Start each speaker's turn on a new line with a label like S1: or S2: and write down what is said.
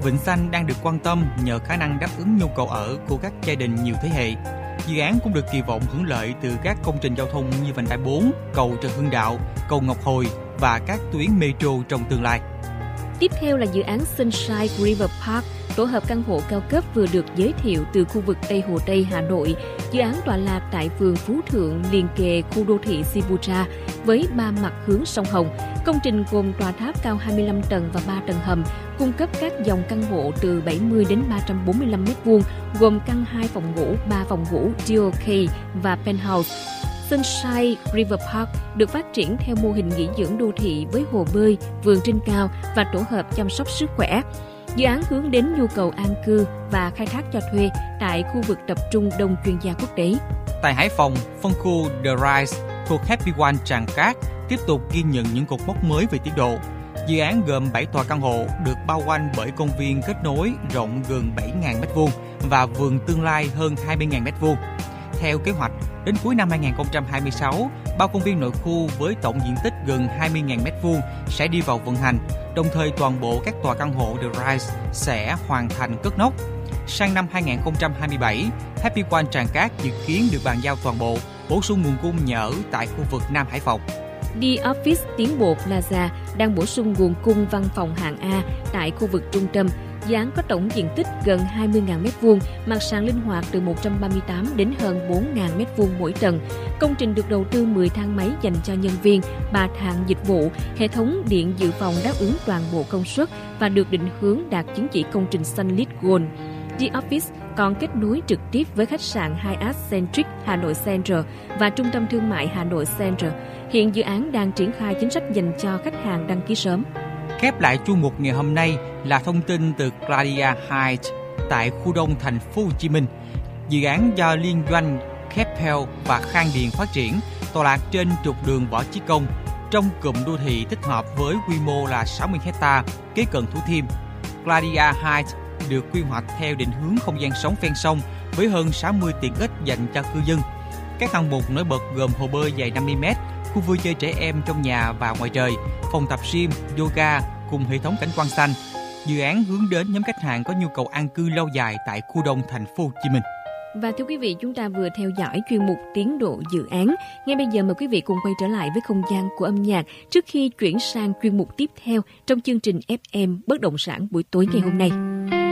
S1: Vịnh Xanh đang được quan tâm nhờ khả năng đáp ứng nhu cầu ở của các gia đình nhiều thế hệ. Dự án cũng được kỳ vọng hưởng lợi từ các công trình giao thông như vành đai 4, cầu Trần Hưng Đạo, cầu Ngọc Hồi và các tuyến metro trong tương lai.
S2: Tiếp theo là dự án Sunshine River Park, tổ hợp căn hộ cao cấp vừa được giới thiệu từ khu vực Tây Hồ Tây, Hà Nội. Dự án tọa lạc tại phường Phú Thượng, liền kề khu đô thị Sibucha với 3 mặt hướng sông Hồng. Công trình gồm tòa tháp cao 25 tầng và 3 tầng hầm, cung cấp các dòng căn hộ từ 70 đến 345 m2, gồm căn 2 phòng ngủ, 3 phòng ngủ, DOK và penthouse. Sunshine River Park được phát triển theo mô hình nghỉ dưỡng đô thị với hồ bơi, vườn trên cao và tổ hợp chăm sóc sức khỏe. Dự án hướng đến nhu cầu an cư và khai thác cho thuê tại khu vực tập trung đông chuyên gia quốc tế.
S1: Tại Hải Phòng, phân khu The Rise thuộc Happy One Tràng Cát tiếp tục ghi nhận những cột mốc mới về tiến độ. Dự án gồm 7 tòa căn hộ được bao quanh bởi công viên kết nối rộng gần 7.000 m2 và vườn tương lai hơn 20.000 m2. Theo kế hoạch, đến cuối năm 2026, bao công viên nội khu với tổng diện tích gần 20.000 m2 sẽ đi vào vận hành, đồng thời toàn bộ các tòa căn hộ The Rise sẽ hoàn thành cất nóc. Sang năm 2027, Happy One Tràng Cát dự kiến được bàn giao toàn bộ, bổ sung nguồn cung nhà ở tại khu vực Nam Hải Phòng.
S2: The Office Tiến Bộ Plaza đang bổ sung nguồn cung văn phòng hạng A tại khu vực trung tâm. Dự án có tổng diện tích gần 20.000 m2, mặt sàn linh hoạt từ 138 đến hơn 4.000 m2 mỗi tầng. Công trình được đầu tư 10 thang máy dành cho nhân viên, 3 thang dịch vụ, hệ thống điện dự phòng đáp ứng toàn bộ công suất và được định hướng đạt chứng chỉ công trình xanh LEED Gold. The Office còn kết nối trực tiếp với khách sạn Hyatt Centric Hà Nội Center và trung tâm thương mại Hà Nội Center. Hiện dự án đang triển khai chính sách dành cho khách hàng đăng ký sớm.
S1: Khép lại chuyên mục ngày hôm nay là thông tin từ Claudia Heights tại khu đông thành phố Hồ Chí Minh. Dự án do liên doanh Keppel và Khang Điền phát triển, tọa lạc trên trục đường Võ Chí Công, trong cụm đô thị tích hợp với quy mô là 60 ha, kế cận Thủ Thiêm. Claudia Heights được quy hoạch theo định hướng không gian sống ven sông với hơn 60 tiện ích dành cho cư dân. Các hạng mục nổi bật gồm hồ bơi dài 50 m, khu vui chơi trẻ em trong nhà và ngoài trời, phòng tập gym, yoga cùng hệ thống cảnh quan xanh. Dự án hướng đến nhóm khách hàng có nhu cầu an cư lâu dài tại khu đông thành phố Hồ Chí Minh.
S2: Và thưa quý vị, chúng ta vừa theo dõi chuyên mục tiến độ dự án. Ngay bây giờ mời quý vị cùng quay trở lại với không gian của âm nhạc trước khi chuyển sang chuyên mục tiếp theo trong chương trình FM Bất động sản buổi tối ngày hôm nay.